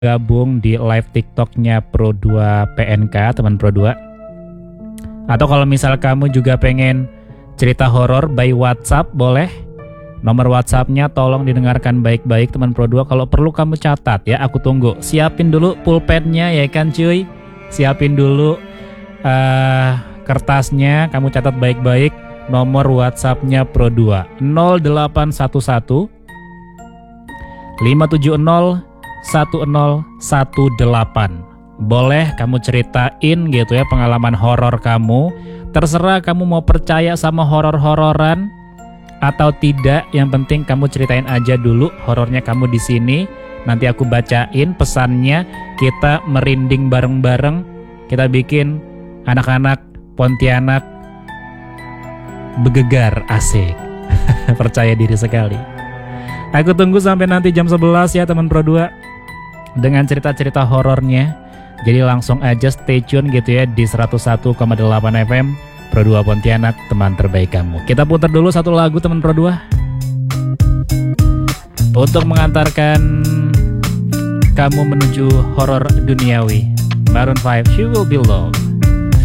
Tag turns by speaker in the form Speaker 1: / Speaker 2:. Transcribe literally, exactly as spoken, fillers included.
Speaker 1: gabung di live TikToknya Pro dua P N K, teman Pro dua. Atau kalau misal kamu juga pengen cerita horor by WhatsApp, boleh. Nomor WhatsAppnya tolong didengarkan baik-baik teman Pro dua. Kalau perlu kamu catat ya, aku tunggu. Siapin dulu pulpennya ya kan cuy. Siapin dulu uh, kertasnya, kamu catat baik-baik. Nomor WhatsAppnya Pro dua nol delapan satu satu lima tujuh nol satu nol satu delapan. Boleh kamu ceritain gitu ya pengalaman horor kamu. Terserah kamu mau percaya sama horor-hororan atau tidak, yang penting kamu ceritain aja dulu horornya kamu di sini. Nanti aku bacain pesannya, kita merinding bareng-bareng, kita bikin anak-anak Pontianak bergegar, asik. Percaya diri sekali. Aku tunggu sampai nanti jam sebelas ya teman Pro dua dengan cerita-cerita horornya. Jadi langsung aja stay tune gitu ya di seratus satu koma delapan F M Pro dua Pontianak, teman terbaik kamu. Kita putar dulu satu lagu teman Pro dua untuk mengantarkan kamu menuju horor duniawi. Maroon five, She Will Be Loved.